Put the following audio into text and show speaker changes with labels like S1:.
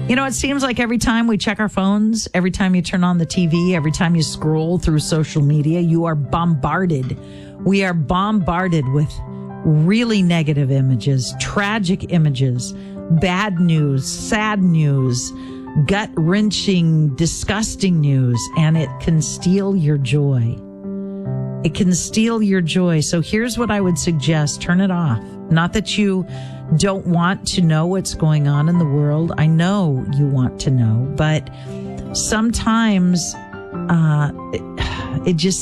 S1: You know, it seems like every time we check our phones, every time you turn on the TV, every time you scroll through social media, you are bombarded. We are bombarded with really negative images, tragic images, bad news, sad news, gut-wrenching, disgusting news, and it can steal your joy. It can steal your joy. So here's what I would suggest. Turn it off. Not that you don't want to know what's going on in the world. I know you want to know, but sometimes it just